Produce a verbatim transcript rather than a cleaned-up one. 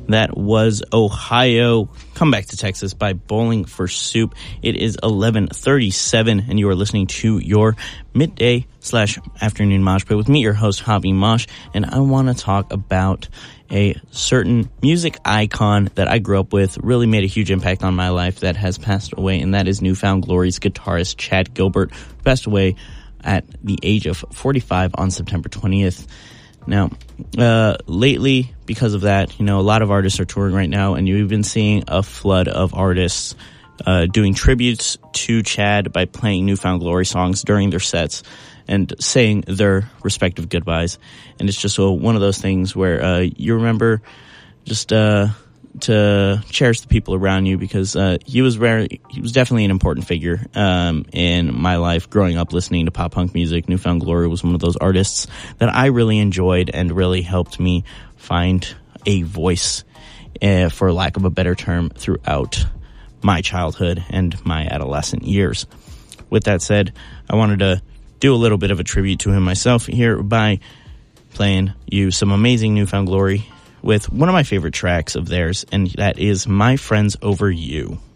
That was Ohio, Come Back to Texas by Bowling for Soup. It is eleven thirty-seven, and you are listening to your midday slash afternoon mosh pit with me, your host, Javi Mosh, and I want to talk about a certain music icon that I grew up with, really made a huge impact on my life, that has passed away, and that is New Found Glory's guitarist Chad Gilbert, who passed away at the age of forty-five on September twentieth. Now, uh, lately, because of that, you know, a lot of artists are touring right now, and you've been seeing a flood of artists uh, doing tributes to Chad by playing New Found Glory songs during their sets and saying their respective goodbyes. And it's just uh, one of those things where uh, you remember just uh, to cherish the people around you, because uh, he was very, he was definitely an important figure um, in my life growing up listening to pop punk music. New Found Glory was one of those artists that I really enjoyed and really helped me find a voice, uh, for lack of a better term, throughout my childhood and my adolescent years. With that said, I wanted to do a little bit of a tribute to him myself here by playing you some amazing New Found Glory with one of my favorite tracks of theirs, and that is My Friends Over You.